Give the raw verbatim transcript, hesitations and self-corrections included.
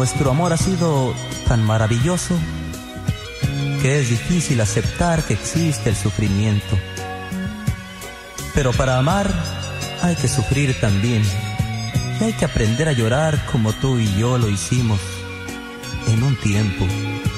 nuestro amor ha sido tan maravilloso que es difícil aceptar que existe el sufrimiento. Pero para amar hay que sufrir también, y hay que aprender a llorar como tú y yo lo hicimos en un tiempo.